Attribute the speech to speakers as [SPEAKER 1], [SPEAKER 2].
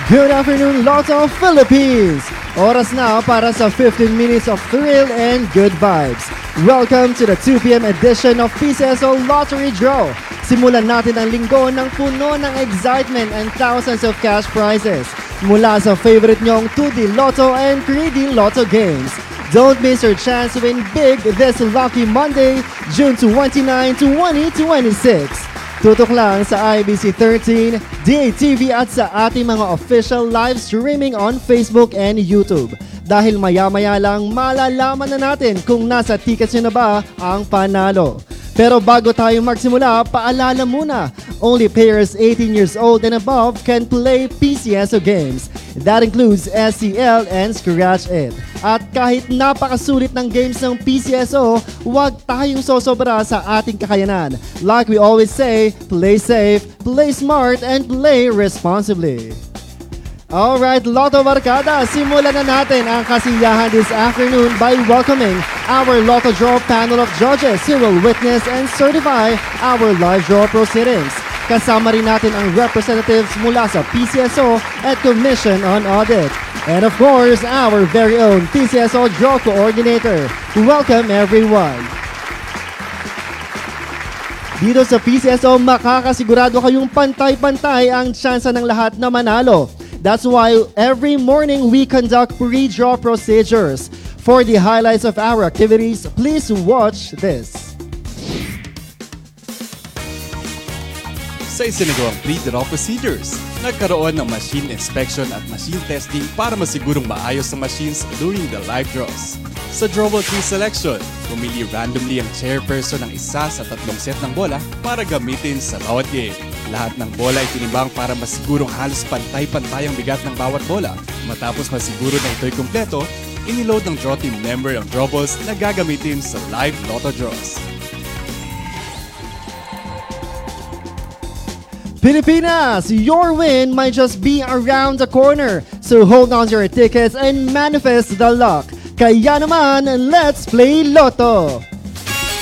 [SPEAKER 1] Good afternoon, Lotto Philippines! Oras na para sa 15 minutes of thrill and good vibes. Welcome to the 2 p.m. edition of PCSO Lottery Draw. Simulan natin ang linggo ng puno ng excitement and thousands of cash prizes mula sa favorite nyong 2D Lotto and 3D Lotto games. Don't miss your chance to win big this lucky Monday, June 29, 2026. Tutok lang sa IBC 13, DATV at sa ating mga official live streaming on Facebook and YouTube. Dahil maya-maya lang malalaman na natin kung nasa tickets nyo na ba ang panalo. Pero bago tayo magsimula, paalala muna, only players 18 years old and above can play PCSO games. That includes SCL and Scratch It. At kahit napakasulit ng games ng PCSO, huwag tayong sosobra sa ating kakayanan. Like we always say, play safe, play smart, and play responsibly. Alright, Lotto Barkada, simulan na natin ang kasiyahan this afternoon by welcoming our Lotto Draw panel of judges who will witness and certify our live draw proceedings. Kasama rin natin ang representatives mula sa PCSO at Commission on Audit. And of course, our very own PCSO Draw Coordinator. Welcome everyone! Dito sa PCSO, makakasigurado kayong pantay-pantay ang tsansa ng lahat na manalo. That's why every morning we conduct pre-draw procedures. For the highlights of our activities, please watch this.
[SPEAKER 2] Sa isinagawang pre-draw procedures, nagkaroon ng machine inspection at machine testing para masigurong maayos ang machines during the live draws. Sa drawable key selection, pumili randomly ang chairperson ng isa sa 3 set ng bola para gamitin sa bawat game. Lahat ng bola ay tinimbang para masigurong halos pantay-pantay ang bigat ng bawat bola. Matapos masiguro na ito'y kumpleto, iniload ng draw team member ang draw balls na gagamitin sa live lotto draws.
[SPEAKER 1] Pilipinas, your win might just be around the corner. So hold on to your tickets and manifest the luck. Kaya naman, let's play Lotto!